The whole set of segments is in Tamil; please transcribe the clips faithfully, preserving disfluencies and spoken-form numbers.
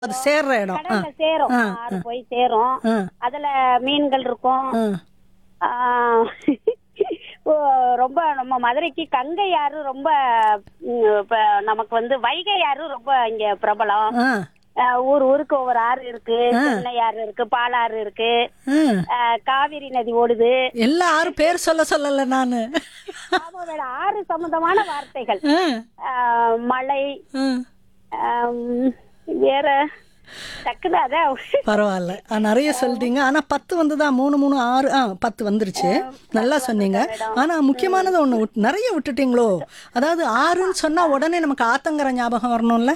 அது சேர்ற இடம். ஆ. கடல்ல சேரும். ஆ, ஆறு போய் சேரும். ஆ, அதுல மீன்கள் இருக்கும். ஆ. ஆ, ஓ, ரொம்ப நம்ம மதுரைக்கு கங்கை ஆறு ரொம்ப ம், இப்ப நமக்கு வந்து வைகை ஆறு ரொம்ப இங்க பிரபலம். ஆ, ஆ, ஊர் ஊருக்கு ஒவ்வொரு ஆறு இருக்கு. ஆ. சென்னை ஆறு இருக்கு, பாலாறு இருக்கு, ஆ. ஆ, காவிரி நதி ஓடுது. எல்லா ஆறு பேர் சொல்ல சொல்லல நானு. ஆமா மேடம், ஆறு சம்பந்தமான வார்த்தைகள். ஆ, ஆ, மலை, ஆ. ஆம், வேற டக்குனு அதான். பரவாயில்ல. ஆ, நிறைய சொல்லிட்டீங்க. ஆனா பத்து வந்துதான் மூணு மூணு ஆறு ஆ பத்து வந்துருச்சு. நல்லா சொன்னீங்க. ஆனா முக்கியமானது ஒண்ணு விட்டு- நிறைய விட்டுட்டீங்களோ. அதாவது ஆறுன்னு சொன்னா உடனே நமக்கு ஆத்தங்கர ஞாபகம் வரணும்ல.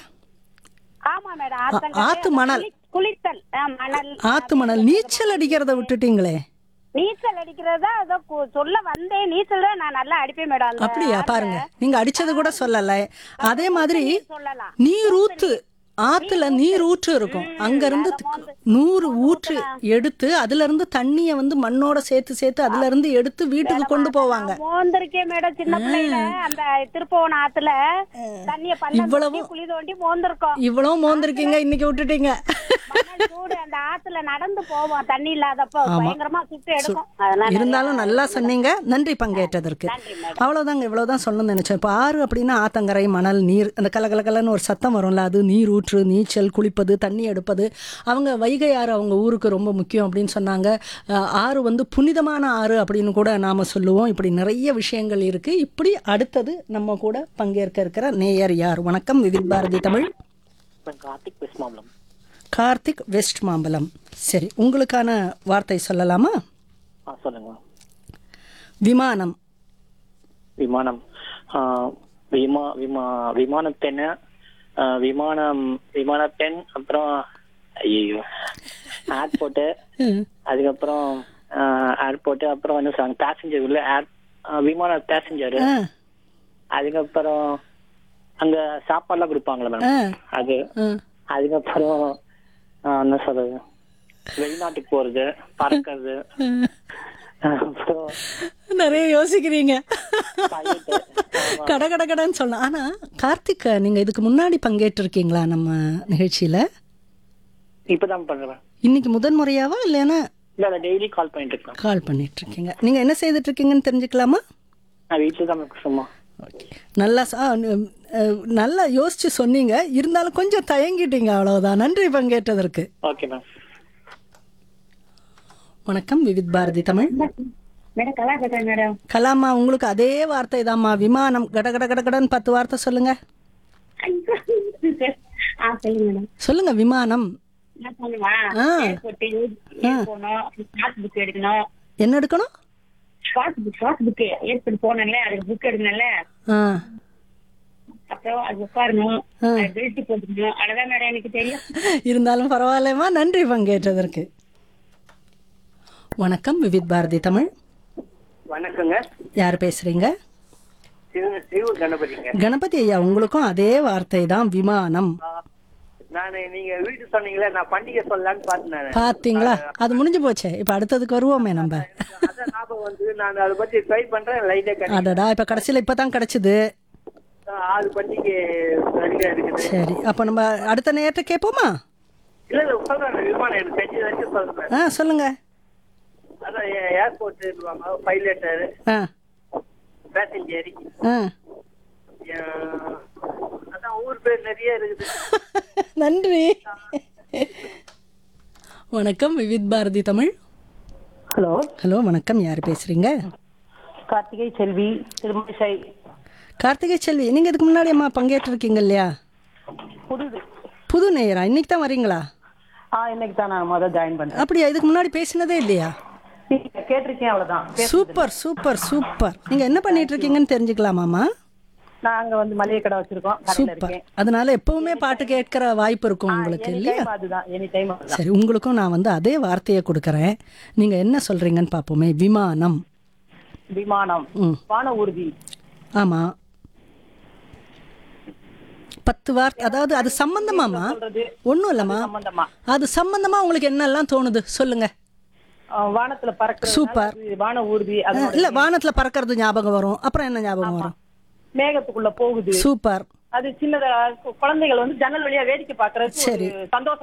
ஆமா மேடம், ஆ, ஆத்தங்கரை, ஆத்து மணல். குளி- குளித்தல், ஆ, மணல், ஆத்து மணல் நீச்சல் அடிக்கிறத விட்டுட்டீங்களே. நீச்சல் அடிக்கிறதா அதோ கு- சொல்ல வந்தேன். நீச்சல் தான் நான் நல்லா அடிப்பேன் மேடம். அந்த அப்படியா? ஆறுல. பாருங்க, நீங்க அடிச்சது கூட சொல்லல. அதே மாதிரி நீர் சொல்லலாம். நீர் ஊத்து ஆத்துல நீர் ஊற்று இருக்கும். அங்க இருந்து நூறு ஊற்று எடுத்து அதுல இருந்து தண்ணிய வந்து மண்ணோட சேர்த்து சேர்த்து அதுல இருந்து எடுத்து வீட்டுக்கு கொண்டு போவாங்க. நான் மோந்திருக்கேன் மேடம், சின்ன பிள்ளையில அந்த திருப்பவன ஆத்துல தண்ணிய பள்ளம் இவ்வளவு- தோண்டி, குழி தோண்டி மோந்திருக்கோம். இவ்வளவு மோந்திருக்கீங்க, இன்னைக்கு விட்டுட்டீங்க. மணல் சூடு, அந்த ஆத்துல நடந்து போவோம் தண்ணி இல்லாதப்ப பயங்கரமா சுட்டு எடுக்கும். அதனால இருந்தாலும் நல்லா சொன்னீங்க. நன்றி பங்கேற்றதற்கு. நன்றி மேடம். அவ்வளவுதாங்க, இவ்வளவுதான் சொல்லணும்னு நினைச்சேன். இப்போ ஆறு அப்படின்னா ஆத்தங்கரை, மணல், நீர், அந்த கலகலகலன்னு ஒரு சத்தம் வரும்ல, அது நீர் ஊற்று, நீச்சல், குளிப்பது, தண்ணி எடுப்பது. அவங்க வைகை ஆறு அவங்க ஊருக்கு ரொம்ப முக்கியம் அப்படின்னு சொன்னாங்க. அஹ், ஆறு வந்து புனிதமான ஆறு அப்படின்னு கூட நாம சொல்லுவோம். இப்படி நிறைய விஷயங்கள் இருக்கு. இப்படி அடுத்தது நம்ம கூட பங்கேற்க இருக்கிற நேயர் யார்? வணக்கம், விவித் பாரதி தமிழ். கார்த்திக் வெஸ்ட் மாம்பலம். கார்த்திக் வெஸ்ட் மாம்பலம். சரி, உங்களுக்கான வார்த்தை சொல்லலாமா? ஆ சொல்லுங்க. விமானம். விமானம். ஆ, விமா விமா விமானத்தென்ன ஆ, விமானம் விமானத்தென் அப்புறம் ஐயோ ஏர்போர்ட்டு, ம். அதுக்கப்புறம் ஏர்போர்ட்டு, அப்புறம் வந்து சொன்னாங்க பேசஞ்சர் உள்ள ஏர் விமான பேசஞ்சரு, ஆ, அதுக்கப்புறம் அங்க சாப்பாடுலாம் கொடுப்பாங்களே ஆ, மேடம் அது, ஆ. அதுக்கப்புறம் ஆ, என்ன சொல்றது, வெளிநாட்டுக்கு போறது, பறக்கிறது, அப்புறம் நிறைய யோசிக்கிறீங்க. pilot. கட கட கடன்னு சொல்லலாம். ஆனா கார்த்திக், நீங்க இதுக்கு முன்னாடி பங்கேற்றிருக்கீங்களா நம்ம நிகழ்ச்சியில? இப்பதான் பண்றேன். இன்னைக்கு முதன் முறையாவா இல்லைன்னா இல்ல இல்ல டெய்லி கால் பண்ணிட்டு இருக்கேன். கால் பண்ணிட்டு இருக்கீங்க? நீங்க என்ன செய்துட்டு இருக்கீங்கன்னு தெரிஞ்சுக்கலாமா? நான் வீட்டுல தான் இருக்கேன் சும்மா. நல்லா ச- ஆ, ந- அஹ், நல்லா யோசிச்சு சொன்னீங்க. இருந்தாலும் கொஞ்சம் தயங்கிட்டீங்க, அவ்வளவுதான். நன்றி பங்கேற்றதற்கு. Okay ma'am. வணக்கம், விவித் பாரதி தமிழ். மேடம் கலா பேசுறேன் மேடம். கலாமா, உங்களுக்கு அதே வார்த்தை தாம்மா. விமானம். கட கட கட கடன்னு பத்து வார்த்தை சொல்லுங்க. ஆ சொல்லுங்க மேடம். சொல்லுங்க. விமானம். நான் சொல்லுவா. ஆ. ஏர்போர்ட் போனோம், ஸ்பாட் புக் எடுக்கணும். என்ன எடுக்கணும்? Spot book spot book airport போனேன்ல, அதுக்கு புக் எடுக்கணும்ல. ஆ, அப்புறம் அது உட்காரணும், ஆ. பெல்ட் போட்டுக்கணும். அவ்வளவுதான் மேடம் எனக்கு தெரியும். இருந்தாலும் பரவாயில்லம்மா. நன்றி பங்கேற்றதற்கு. வணக்கம், விவித் பாரதி தமிழ். வணக்கங்க. யார் பேசுறீங்க? சிவூர் கணபதிங்க. கணபதி ஐயா, உங்களுக்கும் அதே வார்த்தை தான், விமானம். நானு நீங்க வீட்டு சொன்னீங்களே, நான் பண்டிகை சொல்லலான்னு பார்த்தேன். பாத்தீங்களா? அது முடிஞ்சு போச்சே. இப்ப அடுத்ததுக்கு வருவோமே நம்ம. அதான் ஞாபகம் வந்து நான் அதை பத்தி ட்ரை பண்றேன். லைட்டா அடடா, இப்ப கடைசியில இப்பதான் கிடைச்சது. ஆறு பண்டிகை ரெடியா இருக்குது. சரி, அப்ப நம்ம அடுத்த நேரத்தை கேட்போமா? இல்ல இல்ல சொல்றேன், விமானம் எனக்கு தெரிஞ்சு வச்சு சொல்றேன். ஆ, சொல்லுங்க. அதான் ஏர்போர்ட் பைலட், ஆ, பேசஞ்சர், ஆ. அதான் ஊர் பேர் நிறைய இருக்குது. நன்றி. வணக்கம், விவித் பாரதி தமிழ். ஹலோ, ஹலோ, வணக்கம். யார் பேசுறீங்க? கார்த்திகை செல்வி, திருமணிசை. கார்த்திகை செல்வி, நீங்க இதுக்கு முன்னாடி அம்மா பங்கேற்றிருக்கீங்க இல்லையா? புதுது. புது நேயரா? இன்னைக்கு தான் வரீங்களா? ஆ இன்னைக்கு தான் நான் முதல் ஜாயின் பண்றேன். அப்படியா? இதுக்கு முன்னாடி பேசினதே இல்லையா? நீங்க கேட்டிருக்கேன், அவ்வளவுதான். Super super super. நீங்க என்ன பண்ணிட்டு இருக்கீங்கன்னு தெரிஞ்சுக்கலாமாமா? நாங்க வந்து மளிகை கடை வச்சிருக்கோம், கடையில சூப்பர். இருக்கேன். அதனால எப்பவுமே பாட்டு கேட்கிற வாய்ப்பு இருக்கும் உங்களுக்கு எனி இல்லையா? டைம் அதுதான், எனி டைம் அதுதான். சரி, உங்களுக்கும் நான் வந்து அதே வார்த்தையை கொடுக்கறேன். நீங்க என்ன சொல்றீங்கன்னு பாப்போமே. விமானம். விமானம். ம். வான ஊர்தி. ஆமா, பத்து வார்த்தை. அதாவது அது சம்பந்தமாமா? சொல்றது ஒண்ணும் இல்லம்மா. சம்பந்தமா? அது சம்பந்தமா உங்களுக்கு என்னெல்லாம் தோணுது சொல்லுங்க. ஆ, வானத்துல பறக்கிறது. சூப்பர். வான ஊர்தி. அது இல்ல, வானத்துல பறக்கிறது ஞாபகம் வரும். அப்புறம் என்ன ஞாபகம் வரும்? மேகத்துக்குள்ள போகுது. சூப்பர். அது சின்னதா குழந்தைகள் வந்து ஜன்னல் வழியா வேடிக்கை பாக்குறது சரி. சந்தோஷம்.